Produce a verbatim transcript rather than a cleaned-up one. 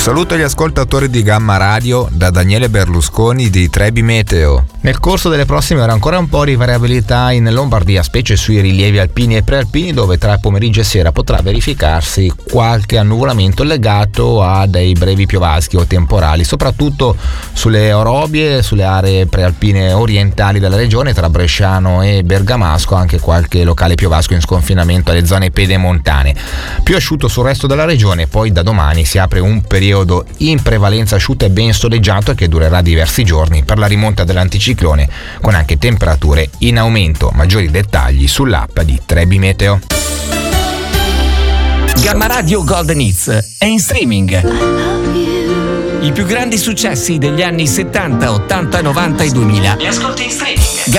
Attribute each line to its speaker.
Speaker 1: saluto agli ascoltatori di Gamma Radio da Daniele Berlusconi di Trebi Meteo.
Speaker 2: Nel corso delle prossime ore ancora un po' di variabilità in Lombardia, specie sui rilievi alpini e prealpini, dove tra pomeriggio e sera potrà verificarsi qualche annuvolamento legato a dei brevi piovaschi o temporali, soprattutto sulle orobie, sulle aree prealpine orientali della regione, tra Bresciano e Bergamasco, anche qualche locale piovasco in sconfinamento alle zone pedemontane. Più asciutto sul resto della regione, poi da domani si apre un periodo in prevalenza asciutto e ben soleggiato che durerà diversi giorni per la rimonta dell'anticiclone, con anche temperature in aumento. Maggiori dettagli sull'app di Trebi Meteo.
Speaker 3: Gamma Radio Golden Hits è in streaming. I più grandi successi degli anni settanta, ottanta, novanta e duemila li ascolti in streaming.